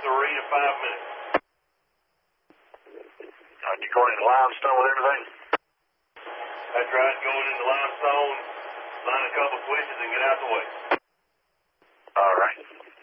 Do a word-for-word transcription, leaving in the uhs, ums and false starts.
three to five minutes. All right, you going into limestone with everything? That's right, going into limestone, line a couple switches and get out the way. All right.